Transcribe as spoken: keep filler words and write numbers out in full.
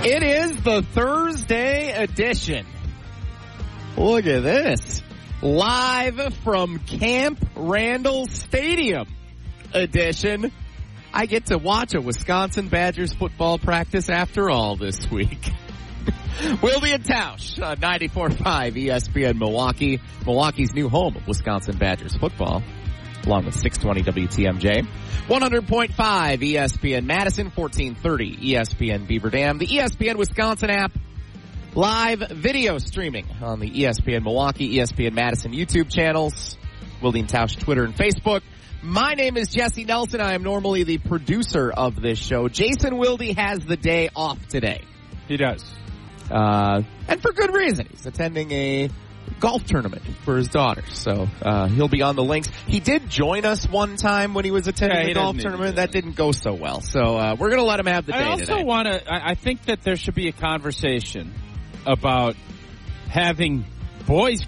It is the Thursday edition. Look at this. Live from Camp Randall Stadium edition. I get to watch a Wisconsin Badgers football practice after all this week. Wildy and Tausch, uh, ninety-four point five E S P N Milwaukee, Milwaukee's new home of Wisconsin Badgers football, along with six twenty W T M J. one hundred point five E S P N Madison, fourteen thirty E S P N Beaver Dam. The E S P N Wisconsin app, live video streaming on the E S P N Milwaukee, E S P N Madison YouTube channels, Wildy and Tausch Twitter and Facebook. My name is Jesse Nelson. I am normally the producer of this show. Jason Wildy has the day off today. He does. Uh, and for good reason. He's attending a golf tournament for his daughter. So, uh, he'll be on the links. He did join us one time when he was attending yeah, the golf tournament. That didn't go so well. So, uh, we're going to let him have the day I also today. want to, I, I think that there should be a conversation about having boys